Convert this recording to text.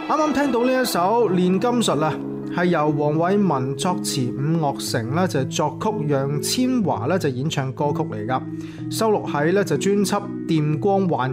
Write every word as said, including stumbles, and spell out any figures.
啱啱聽到呢一首《煉金術》啊，係由黃偉文作詞，伍樂城咧就作曲，楊千嬅咧就演唱歌曲嚟噶，收錄喺咧就專輯《電光幻